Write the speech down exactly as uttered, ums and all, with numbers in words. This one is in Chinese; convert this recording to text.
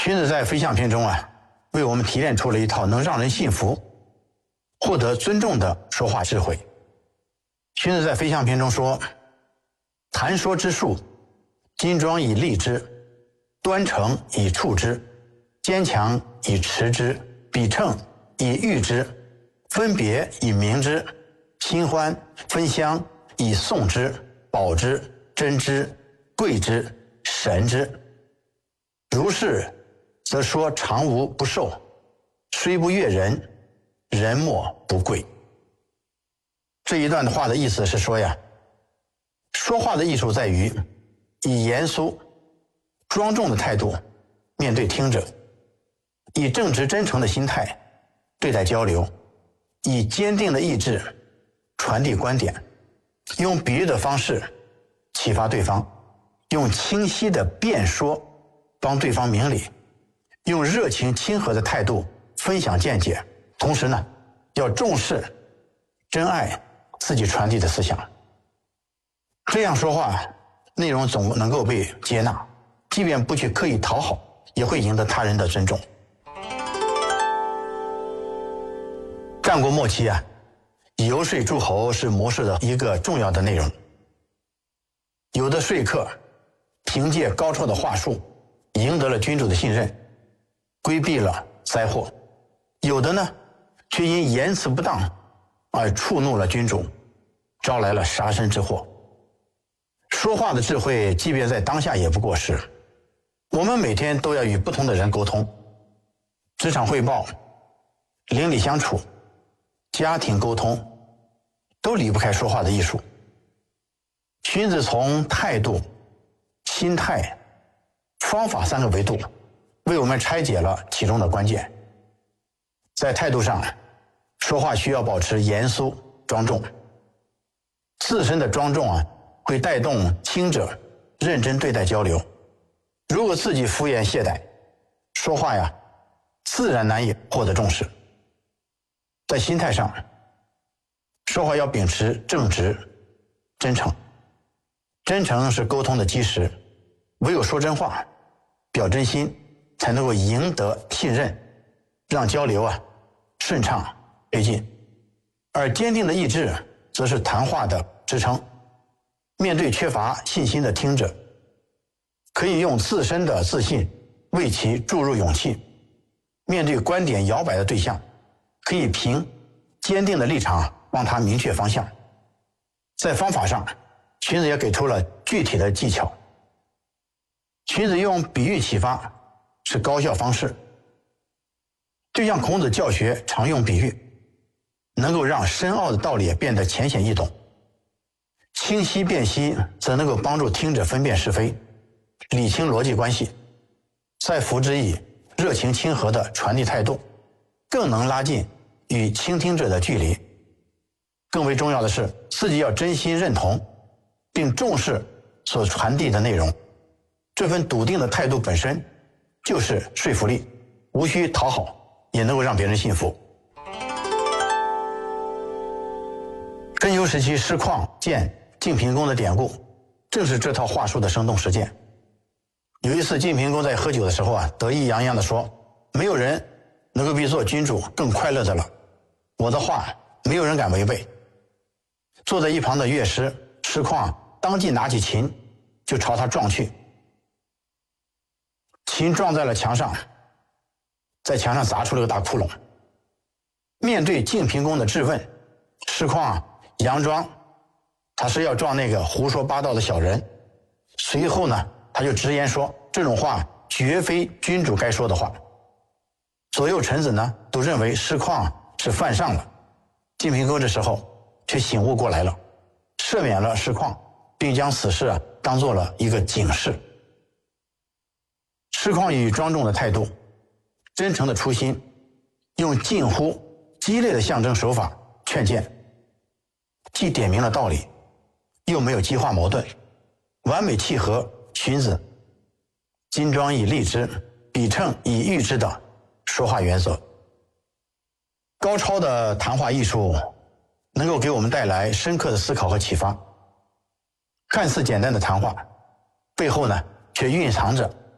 荀子在《非相篇》中啊，为我们提炼出了一套能让人信服、获得尊重的说话智慧。荀子在《非相篇》中说：“谈说之术，金庄以立之，端诚以处之，坚强以持之，比称以喻之，分别以明之，新欢分香以颂之，保之，珍之，贵之，神之。如是，则说常无不受，虽不悦人，人莫不贵。”这一段的话的意思是说呀，说话的艺术在于以严肃、庄重的态度面对听者，以正直真诚的心态对待交流，以坚定的意志传递观点，用比喻的方式启发对方，用清晰的辩说帮对方明理，用热情亲和的态度分享见解，同时呢，要重视珍爱自己传递的思想。这样说话，内容总能够被接纳，即便不去刻意讨好，也会赢得他人的尊重。战国末期啊，游说诸侯是谋士的一个重要的内容。有的说客凭借高超的话术赢得了君主的信任，规避了灾祸；有的呢，却因言辞不当而触怒了君主，招来了杀身之祸。说话的智慧，即便在当下也不过时。我们每天都要与不同的人沟通，职场汇报、邻里相处、家庭沟通，都离不开说话的艺术。荀子从态度、心态、方法三个维度，为我们拆解了其中的关键。在态度上，说话需要保持严肃庄重，自身的庄重啊，会带动听者认真对待交流。如果自己敷衍懈怠，说话呀，自然难以获得重视。在心态上，说话要秉持正直、真诚。真诚是沟通的基石，唯有说真话、表真心，才能够赢得信任，让交流啊顺畅推进。而坚定的意志，则是谈话的支撑。面对缺乏信心的听者，可以用自身的自信为其注入勇气；面对观点摇摆的对象，可以凭坚定的立场帮他明确方向。在方法上，荀子也给出了具体的技巧。荀子用比喻启发是高效方式，就像孔子教学常用比喻，能够让深奥的道理变得浅显易懂。清晰辨析则能够帮助听者分辨是非，理清逻辑关系，再辅之以热情亲和的传递态度，更能拉近与倾听者的距离。更为重要的是，自己要真心认同并重视所传递的内容，这份笃定的态度本身就是说服力，无需讨好也能够让别人信服。春秋时期师旷见晋平公的典故，正是这套话术的生动实践。有一次晋平公在喝酒的时候啊，得意洋洋地说：“没有人能够比做君主更快乐的了，我的话没有人敢违背。”坐在一旁的乐师师旷当即拿起琴就朝他撞去，琴撞在了墙上，在墙上砸出了个大窟窿。面对晋平公的质问，师旷佯装他是要撞那个胡说八道的小人，随后呢，他就直言说这种话绝非君主该说的话。左右臣子呢都认为师旷是犯上了，晋平公这时候却醒悟过来了，赦免了师旷，并将此事啊当做了一个警示。师旷以庄重的态度、真诚的初心，用近乎激烈的象征手法劝谏，既点明了道理，又没有激化矛盾，完美契合荀子金庄以立之，比称以喻之的说话原则。高超的谈话艺术能够给我们带来深刻的思考和启发。看似简单的谈话，背后呢却蕴藏着